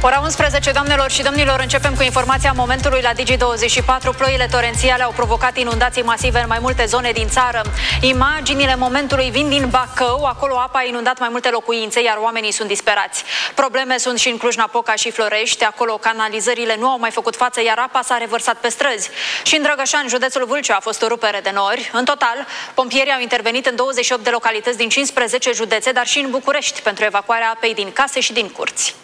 Ora 11, doamnelor și domnilor, începem cu informația momentului la Digi24. Ploile torențiale au provocat inundații masive în mai multe zone din țară. Imaginile momentului vin din Bacău, acolo apa a inundat mai multe locuințe, iar oamenii sunt disperați. Probleme sunt și în Cluj-Napoca și Florești, acolo canalizările nu au mai făcut față, iar apa s-a revărsat pe străzi. Și în Drăgășani, județul Vâlcea, a fost o rupere de nori. În total, pompierii au intervenit în 28 de localități din 15 județe, dar și în București, pentru evacuarea apei din case și din curți.